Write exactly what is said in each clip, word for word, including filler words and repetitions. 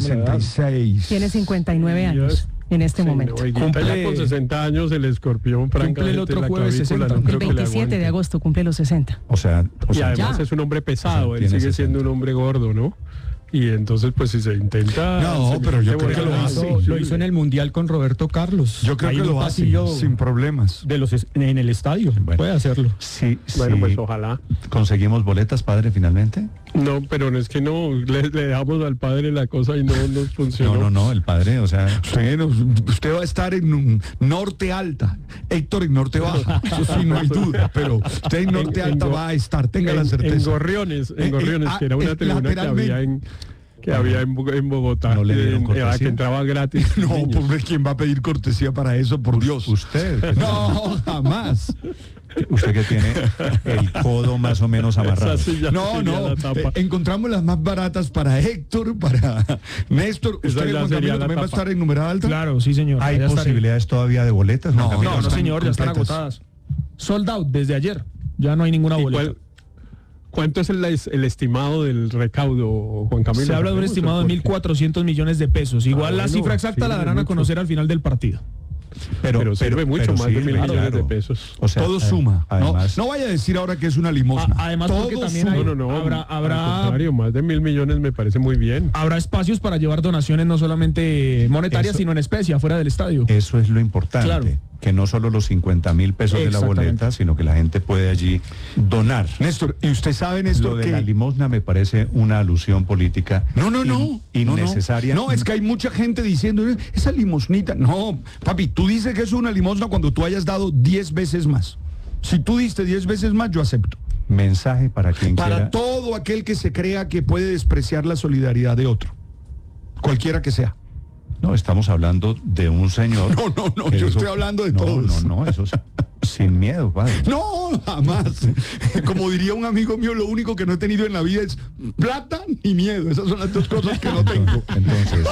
sesenta y seis. Tiene cincuenta y nueve años en este sí, momento. No, Cumple ya con sesenta años el escorpión, cumple el otro jueves sesenta. No El creo que le veintisiete de aguante. agosto cumple los sesenta. O sea, o Y sea además ya. es un hombre pesado, O sea, él tiene sigue siendo sesenta. un hombre gordo, ¿no? Y entonces, pues si se intenta... No, se pero yo mete creo que volada, lo hizo- sí. Lo hizo en el Mundial con Roberto Carlos. yo creo Ahí que en un lo hace pasillo sin problemas. de los es- en el estadio. Bueno. Puede hacerlo. Sí, Bueno, sí. pues ojalá. ¿Conseguimos boletas, padre, finalmente? No, pero no es que no, le, le dejamos al padre la cosa y no nos funcionó. No, no, no, el padre, o sea... Usted, usted va a estar en un norte alta, Héctor en norte baja, eso sí, no hay duda, pero usted en norte En- en alta Go- va a estar, tenga en, la en certeza. Gorriones, en Eh, eh, Gorriones, ah, que era una eh, tribuna que lateralmente. había en... que había en, Bo- en Bogotá, No le dieron en- en la cortesía. que entraba gratis. No, niños. pobre, ¿quién va a pedir cortesía para eso? Por Dios. Usted. No, jamás. Usted que tiene el codo más o menos amarrado. Esa sí ya No, sería no. la tapa. eh, encontramos las más baratas para Héctor, para Néstor. Esa ¿Usted, ya Juan sería Camilo, la también va a tapa. estar en numerada alta? Claro, sí, señor. ¿Hay Allá estaré. posibilidades todavía de boletas? No, Juan Camilo? No, no, Están señor, ya están completas. agotadas. Sold out desde ayer. Ya no hay ninguna ¿Y boleta. cuál- ¿Cuánto es el, el estimado del recaudo, Juan Camilo? Se habla de un ¿Sabemos? estimado de ¿Por qué? mil cuatrocientos millones de pesos. Igual Ah, la bueno, cifra exacta la sirve darán a mucho. conocer al final del partido. Pero, sirve mucho más de sirve, mil millones claro. de pesos. O sea, Todo eh, suma. ¿no? Además, No vaya a decir ahora que es una limosna. A- además, Todo porque también suma. hay- No, no, no. habrá- al habrá- contrario, más de mil millones me parece muy bien. Habrá espacios para llevar donaciones no solamente monetarias, Eso- sino en especie, afuera del estadio. eso es lo importante. Claro. Que no solo los cincuenta mil pesos de la Exactamente. boleta, sino que la gente puede allí donar. Néstor, ¿y usted sabe, Néstor, Lo de que... la limosna me parece una alusión política No, no, no. in- no, no. innecesaria. No, es que hay mucha gente diciendo, "Eh, esa limosnita. No, papi, tú dices que es una limosna cuando tú hayas dado diez veces más. Si tú diste diez veces más, yo acepto. Mensaje para quien Para quiera. todo aquel que se crea que puede despreciar la solidaridad de otro. Cualquiera que sea. No, estamos hablando de un señor. No, no, no, que yo dijo- estoy hablando de no, todos. No, no, eso es sin miedo, padre. No, jamás. Como diría un amigo mío, lo único que no he tenido en la vida es plata ni miedo. Esas son las dos cosas que no tengo. Entonces,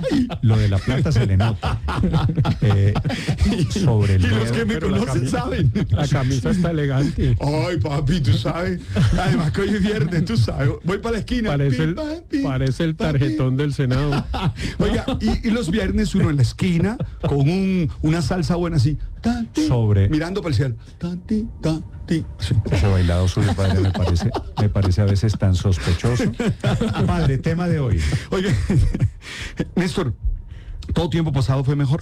lo de la plata se le nota. Eh, sobre el Y los miedo, que me pero la conocen camisa- saben. La camisa está elegante. Ay, papi, tú sabes. Además que hoy es viernes, tú sabes. Voy para la esquina. Parece el, Pi, pa, pi, parece el pa, pi. tarjetón del Senado. Oiga, y, y los viernes uno en la esquina con un, una salsa buena así. Ta, ti, Sobre- mirando para el cielo. Ta, ti, ta, ti. Sí. ese bailado suyo, padre, me parece, me parece a veces tan sospechoso. Padre, tema de hoy. Oiga, Néstor, ¿todo tiempo pasado fue mejor?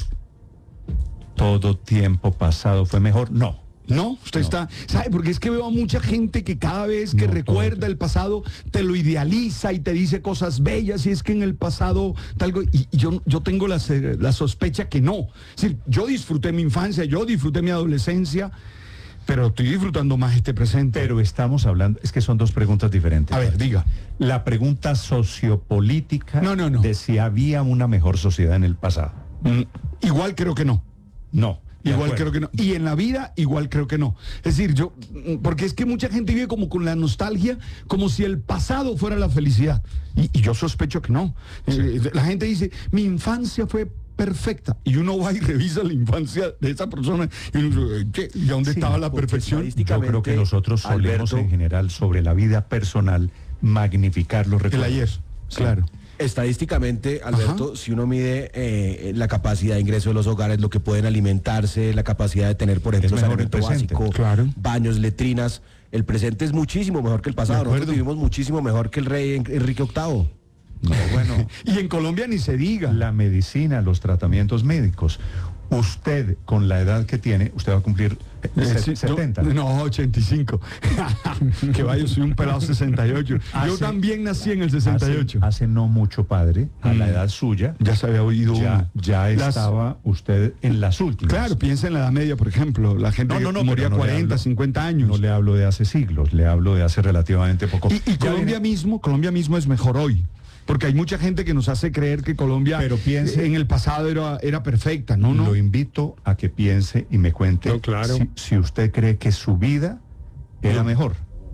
¿Todo tiempo pasado fue mejor? No. No, usted No. está, ¿sabe? Porque es que veo a mucha gente que cada vez que No, recuerda todo. el pasado te lo idealiza y te dice cosas bellas y es que en el pasado tal co- y, y yo, yo tengo la, se- la sospecha que no. Es decir, yo disfruté mi infancia, yo disfruté mi adolescencia, pero estoy disfrutando más este presente. Pero estamos hablando, es que son dos preguntas diferentes. A ver, diga. La pregunta sociopolítica No, no, no. de si había una mejor sociedad en el pasado. Mm, igual creo que no. No. de Igual acuerdo. creo que no. Y en la vida, igual creo que no. Es decir, yo, mm, porque es que mucha gente vive como con la nostalgia, como si el pasado fuera la felicidad. Y, y yo sospecho que no. Eh, la gente dice, mi infancia fue perfecta. Y uno va y revisa la infancia de esa persona y uno dice, ¿qué? ¿Y a dónde Sí, estaba la porque perfección? Yo creo que nosotros solemos Alberto, en general sobre la vida personal magnificar los El recuerdos. ayer, Sí. claro. Estadísticamente, Alberto, si uno mide eh, la capacidad de ingreso de los hogares, lo que pueden alimentarse, la capacidad de tener, por ejemplo, Es mejor el saneamiento presente, básico, claro. baños, letrinas, el presente es muchísimo mejor que el pasado. De acuerdo. Nosotros vivimos muchísimo mejor que el rey En- Enrique octavo. No, bueno, Y en Colombia ni se diga. la medicina, los tratamientos médicos. Usted, con la edad que tiene, usted va a cumplir eh, Eh, se- sí, setenta. No, no, ochenta y cinco. Que vaya, yo soy un pelado sesenta y ocho. Yo Hace- también nací en el sesenta y ocho. Hace, hace no mucho, padre, a la Mm. edad suya, Ya se había oído ya, uno. ya Las- estaba usted en las últimas. Claro, piensa en la Edad Media, por ejemplo. La gente No, no, no, que moría pero no le cuarenta, hablo- cincuenta años. No le hablo de hace siglos, le hablo de hace relativamente poco. Y, y Ya Colombia viene- mismo, Colombia mismo es mejor hoy. Porque hay mucha gente que nos hace creer que Colombia Pero piense- en el pasado era, era perfecta. No, no. Lo invito a que piense y me cuente No, claro. si, si usted cree que su vida era No. mejor.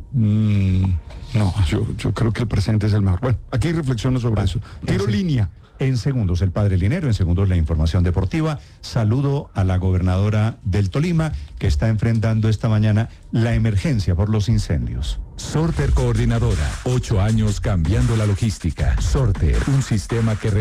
Mm, no, yo, yo creo que el presente es el mejor. Bueno, aquí reflexiono sobre eso. Tiro Ese- línea. En segundos, el padre Linero, en segundos, la información deportiva. Saludo a la gobernadora del Tolima, que está enfrentando esta mañana la emergencia por los incendios. Sorter Coordinadora, ocho años cambiando la logística. Sorter, un sistema que